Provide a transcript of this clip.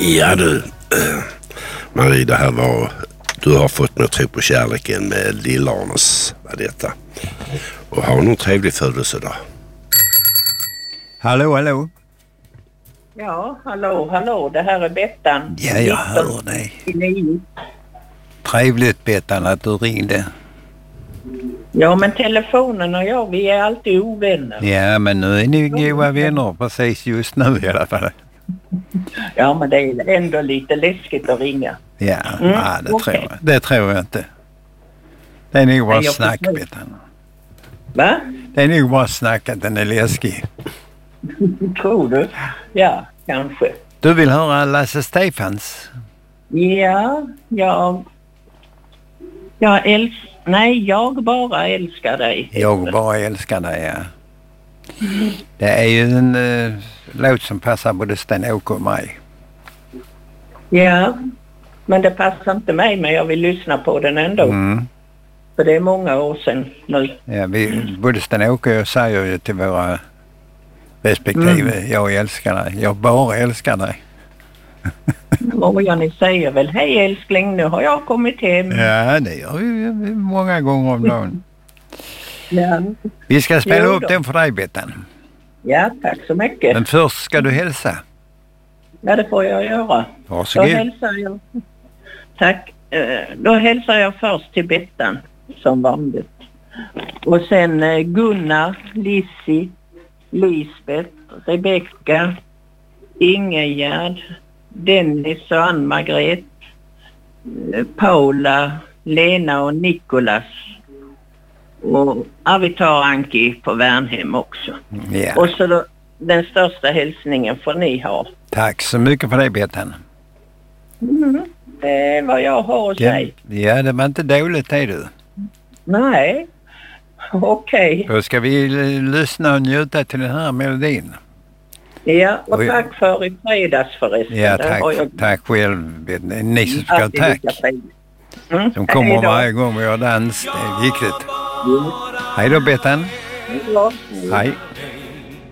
Ja du, Marie, det här var... Du har fått mig att tro på kärleken med Lill-Arnes, vad detta. Och ha någon trevlig födelsedag. Hallå? Ja, hallå. Det här är Bettan. Ja, jag hör dig. Trevligt, Bettan, att du ringde. Ja, men telefonen och jag, vi är alltid ovänner. Ja, men nu är ni goda vänner precis just nu i alla fall. Ja, men det är ändå lite läskigt att ringa. Ja, det tror jag inte. Det är nog bara snack, Bettan. Va? Det är nog bara snack att den är läskig. Tror du? Ja, kanske. Du vill höra Lasse Stefans? Ja, jag bara älskar dig. Jag bara älskar dig, ja. Det är ju en låt som passar både Sten-Åke och mig. Ja, men det passar inte mig, men jag vill lyssna på den ändå. För det är många år sedan nu. Ja, både Sten-Åke och jag säger ju till våra respektive, jag älskar dig. Jag bara älskar dig. Ja, ni säger väl, hej älskling, nu har jag kommit hem. Ja, det gör vi många gånger om dagen. Ja. Vi ska spela upp den för dig, Bettan. Ja, tack så mycket. Men först ska du hälsa. Ja, det får jag göra. Varsågod. Då hälsar jag. Tack. Då hälsar jag först till Bettan, som vanligt. Och sen Gunnar, Lissi, Lisbeth, Rebecka, Ingegärd, Dennis och Ann-Margret, Paula, Lena och Nikolas. Och Avitar Anki på Värnhem också. Yeah. Och så då, den största hälsningen får ni ha. Tack så mycket för det, Bettan. Det är vad jag har att säga. Ja, det var inte dåligt, är du. Nej, okej. Då ska vi lyssna och njuta till den här melodin. Ja, och tack för i fredags förresten. Ja, tack själv. Ni som ska tack. Som kommer varje gång vi har dans. Det är viktigt. Hej då, Bettan. Ja. Hej.